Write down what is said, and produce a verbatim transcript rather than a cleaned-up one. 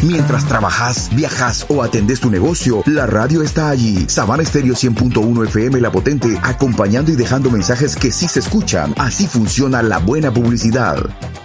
Mientras trabajas, viajas o atendes tu negocio, la radio está allí. Sabana Estéreo cien punto uno F M La Potente, acompañando y dejando mensajes que sí se escuchan. Así funciona la buena publicidad.